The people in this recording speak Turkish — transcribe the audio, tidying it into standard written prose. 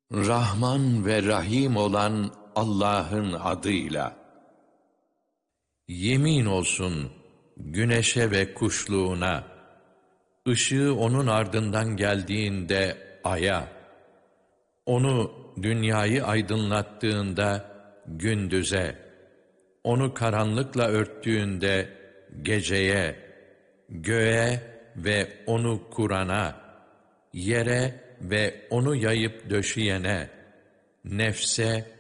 Rahman ve Rahim olan Allah'ın adıyla. Yemin olsun güneşe ve kuşluğuna, ışığı onun ardından geldiğinde aya, onu dünyayı aydınlattığında gündüze, onu karanlıkla örttüğünde geceye, göğe ve onu kurana, yere ve onu yayıp döşeyene, nefse